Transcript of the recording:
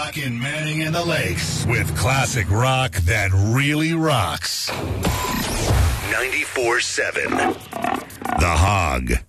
Rockin' Manning and the Lakes with classic rock that really rocks. 94.7 The Hog.